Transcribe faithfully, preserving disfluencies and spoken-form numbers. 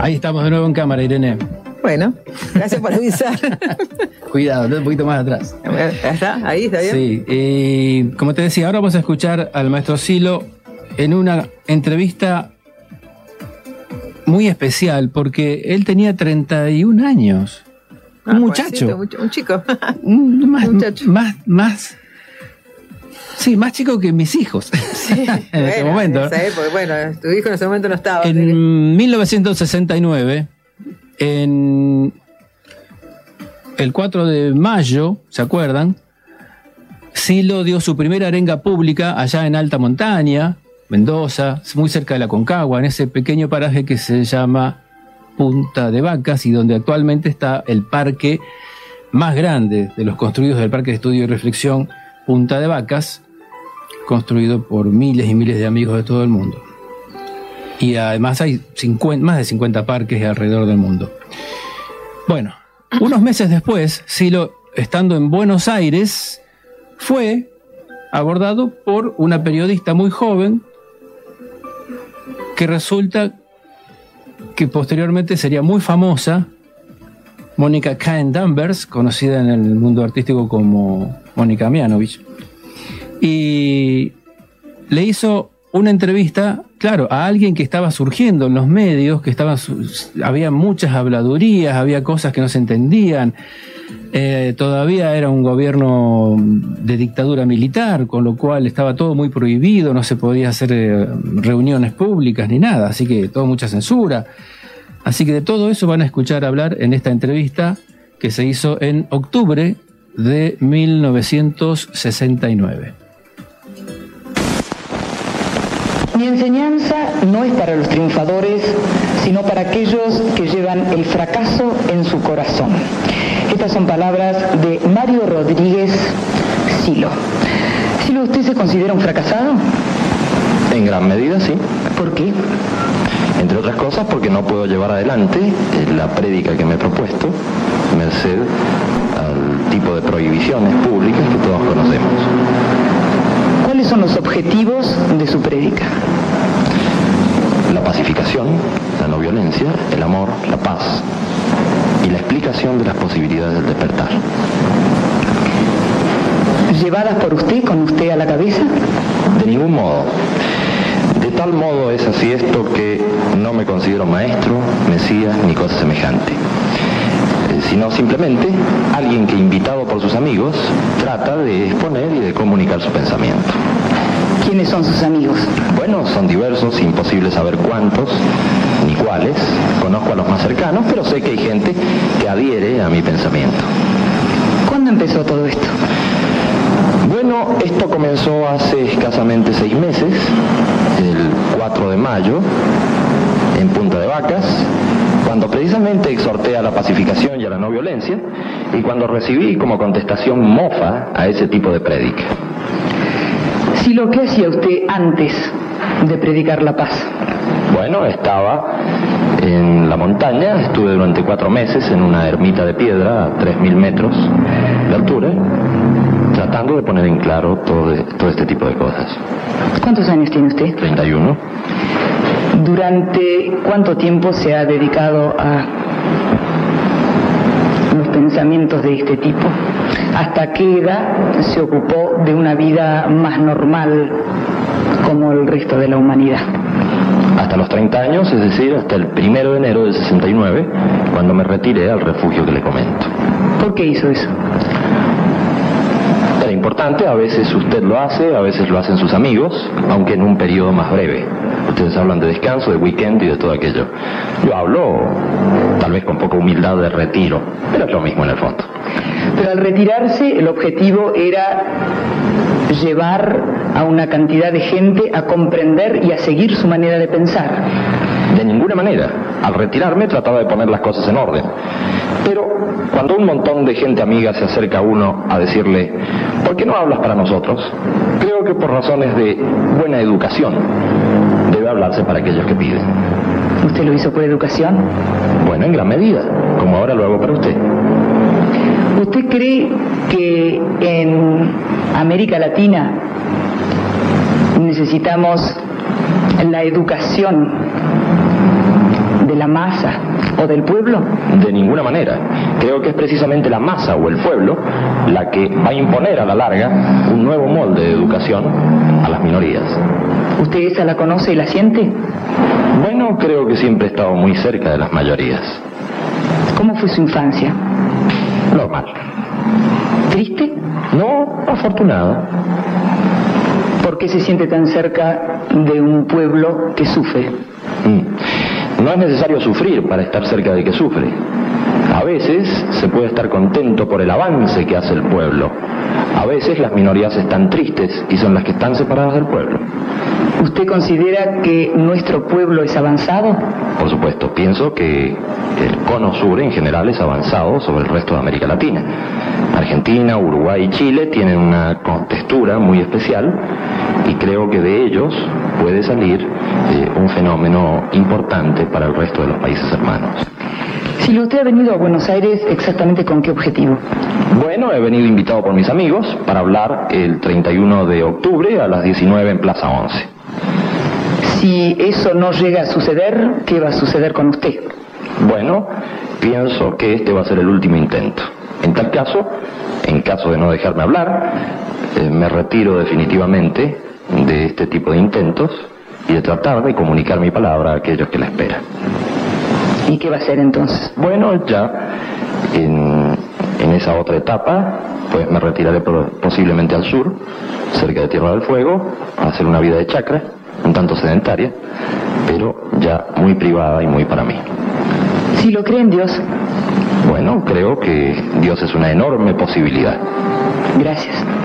Ahí estamos de nuevo en cámara, Irene. Bueno, gracias por avisar. Cuidado, un poquito más atrás. ¿Está? ¿Ahí está bien? Sí, y como te decía, ahora vamos a escuchar al maestro Silo en una entrevista muy especial, porque él tenía treinta y un años. Un ah, muchacho. Un chico. Un, más, un muchacho. Más, más, sí, más chico que mis hijos. Sí, en bueno, ese momento. En esa época, bueno, tu hijo en ese momento no estaba. En ¿sí? mil novecientos sesenta y nueve, en el cuatro de mayo, ¿se acuerdan? Silo dio su primera arenga pública allá en alta montaña, Mendoza, muy cerca de la Concagua, en ese pequeño paraje que se llama Punta de Vacas y donde actualmente está el parque más grande de los construidos del Parque de Estudio y Reflexión Punta de Vacas, construido por miles y miles de amigos de todo el mundo. Y además hay cincuenta, más de cincuenta parques alrededor del mundo. Bueno, unos meses después, Silo, estando en Buenos Aires, fue abordado por una periodista muy joven que resulta que posteriormente sería muy famosa, Mónica Cahen Danvers, conocida en el mundo artístico como Mónica Mianovich, y le hizo una entrevista, claro, a alguien que estaba surgiendo en los medios, que estaban, había muchas habladurías, había cosas que no se entendían, eh, todavía era un gobierno de dictadura militar, con lo cual estaba todo muy prohibido, no se podía hacer eh, reuniones públicas ni nada, así que todo mucha censura. Así que de todo eso van a escuchar hablar en esta entrevista que se hizo en octubre de mil novecientos sesenta y nueve. Mi enseñanza no es para los triunfadores, sino para aquellos que llevan el fracaso en su corazón. Estas son palabras de Mario Rodríguez Silo. Silo, ¿usted se considera un fracasado? En gran medida, sí. ¿Por qué? Entre otras cosas porque no puedo llevar adelante la prédica que me he propuesto, merced al tipo de prohibiciones públicas que todos conocemos. ¿Cuáles son los objetivos de su prédica? La pacificación, la no violencia, el amor, la paz y la explicación de las posibilidades del despertar. ¿Llevadas por usted, con usted a la cabeza? De ningún modo. De tal modo es así esto que no me considero maestro, mesías ni cosa semejante, eh, sino simplemente alguien que, invitado por sus amigos, trata de exponer y de comunicar su pensamiento. ¿Quiénes son sus amigos? Bueno, son diversos, imposible saber cuántos ni cuáles. Conozco a los más cercanos, pero sé que hay gente que adhiere a mi pensamiento. ¿Cuándo empezó todo esto? Bueno, esto comenzó hace escasamente seis meses, el cuatro de mayo, en Punta de Vacas, cuando precisamente exhorté a la pacificación y a la no violencia, y cuando recibí como contestación mofa a ese tipo de prédica. Si lo que hacía usted antes de predicar la paz. Bueno, estaba en la montaña, estuve durante cuatro meses en una ermita de piedra a tres mil metros de altura, tratando de poner en claro todo, de, todo este tipo de cosas. ¿Cuántos años tiene usted? treinta y uno. ¿Durante cuánto tiempo se ha dedicado a los pensamientos de este tipo? ¿Hasta qué edad se ocupó de una vida más normal como el resto de la humanidad? Hasta los treinta años, es decir, hasta el primero de enero del sesenta y nueve, cuando me retiré al refugio que le comento. ¿Por qué hizo eso? Era importante, a veces usted lo hace, a veces lo hacen sus amigos, aunque en un periodo más breve. Ustedes hablan de descanso, de weekend y de todo aquello. Yo hablo, tal vez con poca humildad, de retiro, pero es lo mismo en el fondo. Pero al retirarse, el objetivo era llevar a una cantidad de gente a comprender y a seguir su manera de pensar. De ninguna manera. Al retirarme trataba de poner las cosas en orden. Pero cuando un montón de gente amiga se acerca a uno a decirle, ¿por qué no hablas para nosotros? Creo que por razones de buena educación debe hablarse para aquellos que piden. ¿Usted lo hizo por educación? Bueno, en gran medida, como ahora lo hago para usted. ¿Usted cree que en América Latina necesitamos la educación de la la masa o del pueblo? De ninguna manera. Creo que es precisamente la masa o el pueblo la que va a imponer a la larga un nuevo molde de educación a las minorías. ¿Usted esa la conoce y la siente? Bueno, creo que siempre he estado muy cerca de las mayorías. ¿Cómo fue su infancia? Normal. ¿Triste? No, afortunada. ¿Por qué se siente tan cerca de un pueblo que sufre? Mm. No es necesario sufrir para estar cerca de que sufre. A veces se puede estar contento por el avance que hace el pueblo. A veces las minorías están tristes y son las que están separadas del pueblo. ¿Usted considera que nuestro pueblo es avanzado? Por supuesto, pienso que el cono sur en general es avanzado sobre el resto de América Latina. Argentina, Uruguay y Chile tienen una contextura muy especial y creo que de ellos puede salir eh, un fenómeno importante para el resto de los países hermanos. Si usted ha venido a Buenos Aires, ¿exactamente con qué objetivo? Bueno, he venido invitado por mis amigos para hablar el treinta y uno de octubre a las diecinueve en Plaza once. Si eso no llega a suceder, ¿qué va a suceder con usted? Bueno, pienso que este va a ser el último intento. En tal caso, en caso de no dejarme hablar, eh, me retiro definitivamente de este tipo de intentos y de tratar de comunicar mi palabra a aquellos que la esperan. ¿Y qué va a hacer entonces? Bueno, ya en, en esa otra etapa, pues me retiraré por, posiblemente al sur, cerca de Tierra del Fuego, a hacer una vida de chacra, un tanto sedentaria, pero ya muy privada y muy para mí. Si lo cree en Dios. Bueno, creo que Dios es una enorme posibilidad. Gracias.